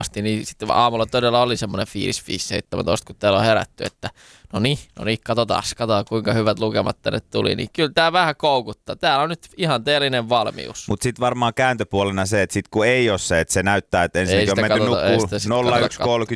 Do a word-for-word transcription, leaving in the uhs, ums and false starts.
asti, niin sitten aamulla todella oli semmoinen fiilis viisi seitsemäntoista, kun täällä on herätty, että no niin, no niin, katsotaan, katsotaan kuinka hyvät lukemat tänne tuli, niin kyllä tämä vähän koukuttaa. Täällä on nyt ihanteellinen valmius. Mutta sitten varmaan kääntöpuolena se, että sit kun ei ole se, että se näyttää, että ensinnäkin on menty nukkuu nolla yksi kolmekymmentä